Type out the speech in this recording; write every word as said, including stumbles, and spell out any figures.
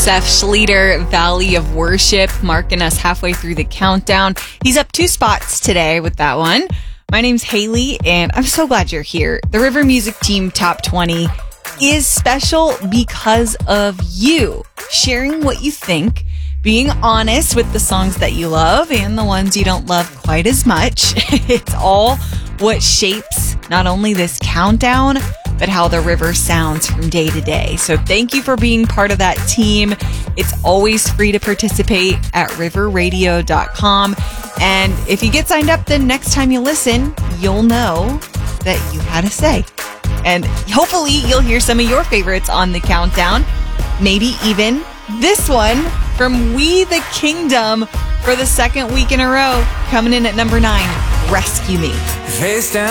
Seth Schleter, Valley of Worship, marking us halfway through the countdown. He's up two spots today with that one. My name's Haley, and I'm so glad you're here. The River Music Team Top twenty is special because of you sharing what you think, being honest with the songs that you love and the ones you don't love quite as much. It's all what shapes not only this countdown, but how the river sounds from day to day. So thank you for being part of that team. It's always free to participate at river radio dot com. And if you get signed up, then next time you listen, you'll know that you had a say. And hopefully you'll hear some of your favorites on the countdown. Maybe even this one from We the Kingdom for the second week in a row, coming in at number nine, Rescue Me. Face down.